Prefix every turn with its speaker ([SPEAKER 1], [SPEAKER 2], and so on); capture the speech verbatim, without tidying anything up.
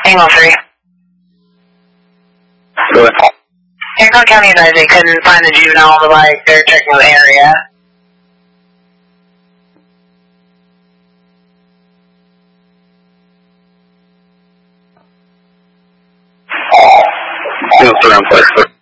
[SPEAKER 1] Angle three.
[SPEAKER 2] Go ahead.
[SPEAKER 1] Hancock County advised they couldn't find the juvenile on the bike. They're checking the area.
[SPEAKER 2] Still surround place, sir.